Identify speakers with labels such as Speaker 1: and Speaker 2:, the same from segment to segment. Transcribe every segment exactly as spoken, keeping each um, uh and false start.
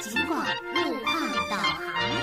Speaker 1: 警广路况导航。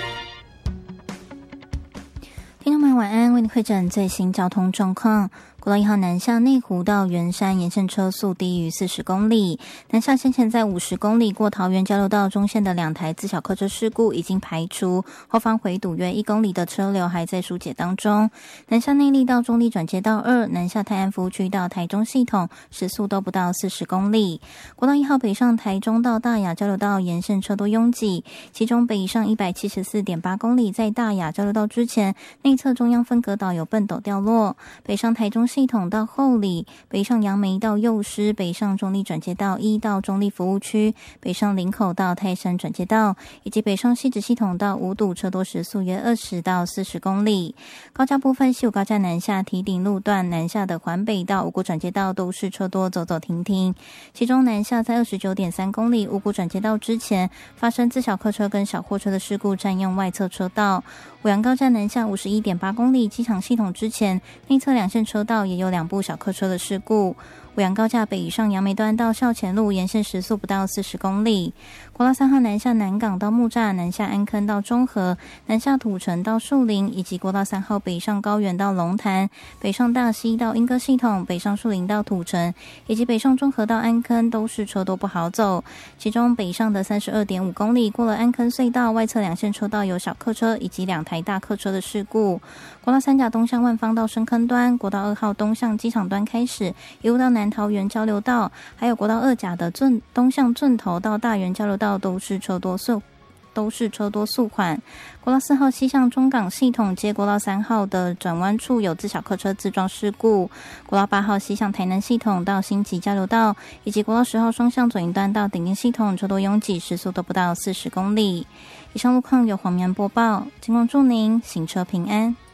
Speaker 2: 听众朋友晚安，为您汇整最新交通状况。国道一号南下内湖到圆山沿线车速低于四十公里，南下先前在五十公里过桃园交流道中线的两台自小客车事故已经排除，后方回堵约一公里的车流还在疏解当中。南下内坜到中坜转接道二，南下泰安服务区到台中系统时速都不到四十公里。国道一号北上台中到大雅交流道沿线车多拥挤，其中北上 一百七十四点八公里在大雅交流道之前内侧中央分隔岛有笨斗掉落，北上台中系统到后里，北上杨梅到幼师，北上中坜转接道一到中坜服务区，北上林口到泰山转接道，以及北上汐止系统到五堵车多时速约二十到四十公里。高架部分，西武高架南下堤顶路段南下的环北到五股转接道都是车多走走停停，其中南下在 二十九点三公里五股转接道之前发生自小客车跟小货车的事故，占用外侧车道。五杨高架南下 五十一点八公里机场系统之前内侧两线车道也有两部小客车的事故。五杨高架北上杨梅端到校前路沿线时速不到四十公里。国道三号南下南港到木栅，南下安坑到中和，南下土城到树林，以及国道三号北上高原到龙潭，北上大溪到莺歌系统，北上树林到土城，以及北上中和到安坑都是车多不好走。其中北上的 三十二点五公里过了安坑隧道，外侧两线车道有小客车以及两台大客车的事故。国道三甲东向万芳到深坑端，国道二号东向机场端开始一路到南桃园交流道，还有国道二甲的圳东向圳头到大园交流道都是车多速都是车多速缓。国道四号西向中港系统接国道三号的转弯处有自小客车自撞事故。国道八号西向台南系统到新集交流道，以及国道十号双向左营端到顶林系统车多拥挤，时速都不到四十公里。以上路况由黄明安播报，警广祝您行车平安。